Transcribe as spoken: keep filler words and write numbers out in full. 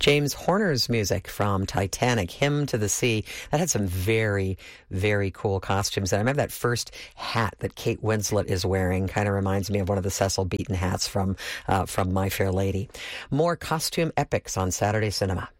James Horner's music from Titanic, Hymn to the Sea. That had some very, very cool costumes. And I remember that first hat that Kate Winslet is wearing kind of reminds me of one of the Cecil Beaton hats from, uh, from My Fair Lady. More costume epics on Saturday Cinema.